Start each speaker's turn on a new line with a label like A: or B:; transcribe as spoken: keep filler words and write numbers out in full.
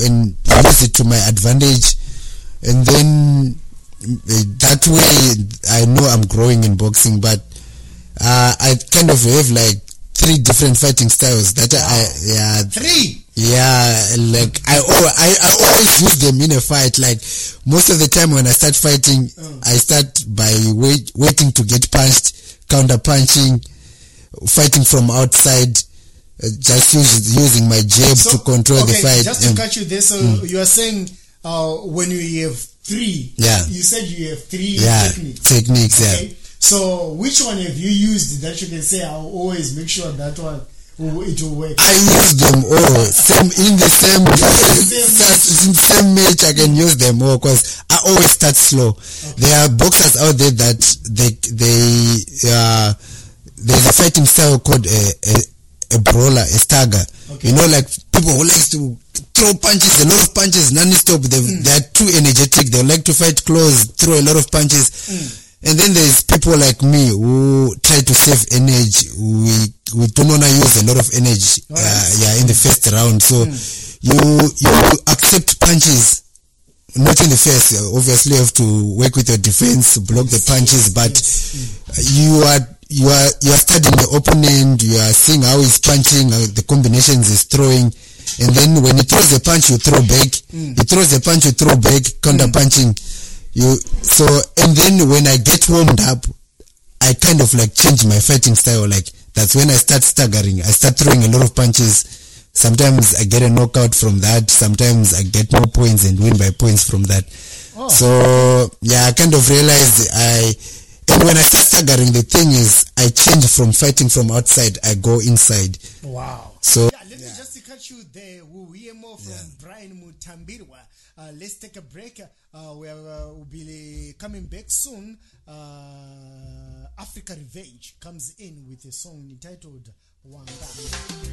A: and use it to my advantage, and then that way I know I'm growing in boxing. But uh, I kind of have like three different fighting styles that wow. I yeah
B: three
A: yeah like I, I I always use them in a fight. Like most of the time when I start fighting, oh. I start by wait, waiting to get punched, counter punching, fighting from outside, uh, just use, using my jab so, to control
B: okay,
A: the fight.
B: Just to um, cut you there, so mm. you are saying uh, when you have three,
A: yeah,
B: you said you have three
A: yeah,
B: techniques.
A: Techniques, okay. yeah.
B: So which one have you used that you can say I'll always make sure that one will, it will work?
A: I use them all. Same in the same in the same match. I can use them all because I always start slow. Okay. There are boxers out there that they they uh there's a fighting style called a a, a brawler, a stagger. Okay. You know, like people who like to throw punches, a lot of punches, non-stop. They mm. they are too energetic. They like to fight close, throw a lot of punches. Mm. And then there's people like me who try to save energy. We we do not use a lot of energy, right. uh, yeah, in the first round. So mm. you you accept punches, not in the first. Obviously, you have to work with your defense, block the punches. But yes. you are you are you are studying the opponent. You are seeing how he's punching, how the combinations he's throwing, and then when he throws the punch, you throw back. Mm. He throws the punch, you throw back, counter punching. Mm. You so and then when I get warmed up, I kind of like change my fighting style. Like that's when I start staggering. I start throwing a lot of punches. Sometimes I get a knockout from that. Sometimes I get more points and win by points from that. Oh. So yeah, I kind of realized I and when I start staggering, the thing is I change from fighting from outside. I go inside.
B: Wow.
A: So
B: yeah, let me yeah. just cut you there. We'll hear more from yeah. Brian Mutambirwa. Uh, let's take a break. Uh, we are, uh, will be coming back soon. Uh, Africa Revenge comes in with a song entitled Wanga.